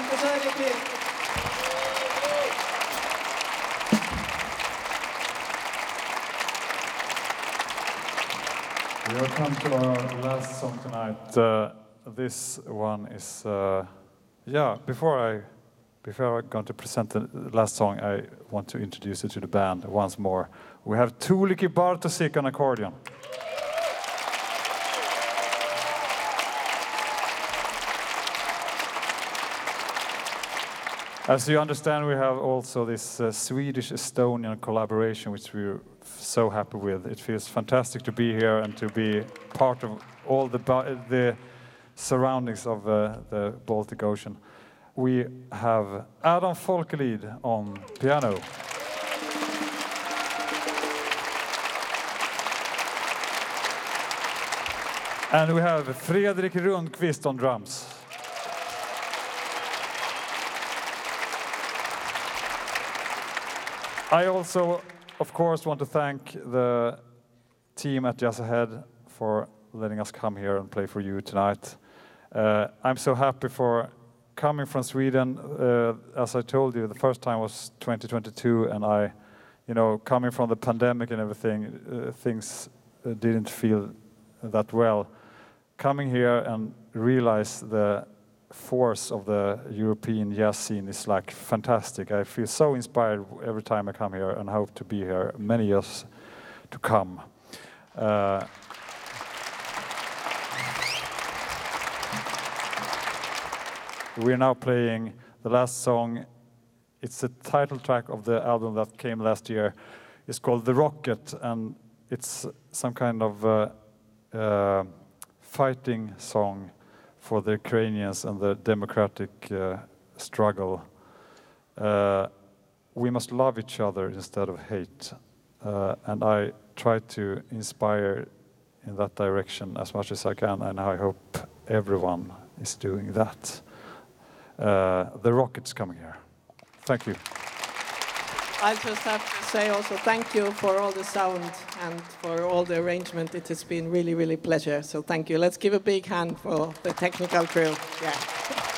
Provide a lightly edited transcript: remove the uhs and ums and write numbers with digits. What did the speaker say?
We have come to our last song tonight. This one is, before I'm going to present the last song, I want to introduce you to the band once more. We have Tuulikki Bartosik on accordion. As you understand, we have also this Swedish-Estonian collaboration, which we're so happy with. It feels fantastic to be here and to be part of all the surroundings of the Baltic Ocean. We have Adam Folkelid on piano. And we have Fredrik Rundqvist on drums. I also, of course, want to thank the team at Jazz Ahead for letting us come here and play for you tonight. I'm so happy for coming from Sweden. As I told you, the first time was 2022, and coming from the pandemic and everything, things didn't feel that well. Coming here and realize the force of the European jazz scene is like fantastic. I feel so inspired every time I come here and hope to be here many years to come. We're now playing the last song. It's the title track of the album that came last year. It's called The Rocket, and it's some kind of fighting song for the Ukrainians and the democratic struggle. We must love each other instead of hate. And I try to inspire in that direction as much as I can, and I hope everyone is doing that. The Rocket's coming here. Thank you. I just have to say also thank you for all the sound and for all the arrangement. It has been really, really pleasure. So thank you. Let's give a big hand for the technical crew. Yeah.